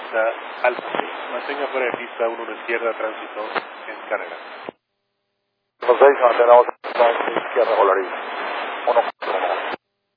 pista Alfa 6. Mantenga fuera de pista 1 a izquierda, tránsito en carrera. 6, mantenemos en izquierda, Polaris. 1-4-1.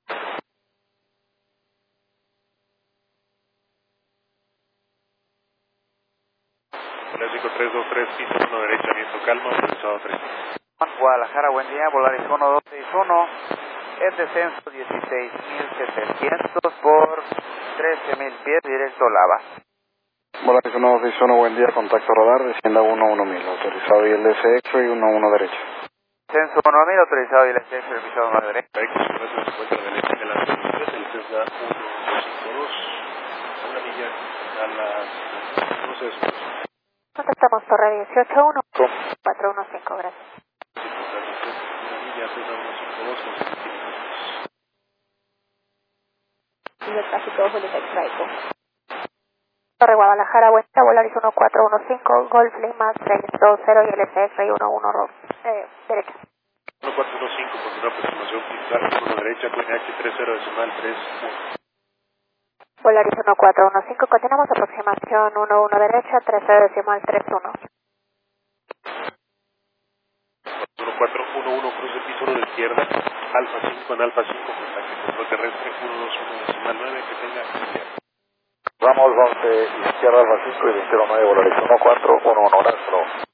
Clásico 323, pista 1 derecha, viento calma, autorizado 3. Guadalajara, buen día, Volaris 1261, el descenso 16.700 por 13.000 pies, directo Lava. Volaris 1261, buen día, contacto radar, descienda 1-1000, autorizado ILS X-Ray 1-1 derecha. Descenso 1.000, autorizado ILS X-Ray, revisado 1 derecha. X se encuentra derecha de las 23, el Cessna 1252, a una milla a las 12 después. Contactamos Torre 181, 415, gracias. Una milla, Cessna 152 con 7 minutos. Y el tráfico Julius X-Ray. Torre Guadalajara, buen día, Volaris 1415, Golf Lima 620 y LS X-Ray 11 derecha. 1415, por una aproximación pista 1 derecha, QNH 30 decimal 31. Volaris 1415, continuamos aproximación 11 derecha, 13 decimal 31. 1411, cruce piso 1 de izquierda, Alfa 5 en Alfa 5, contacto control terrestre 121 decimal 9, que tenga izquierda. Vamos 11, izquierda, Alfa 5 y 29, Volaris 1411, Astro.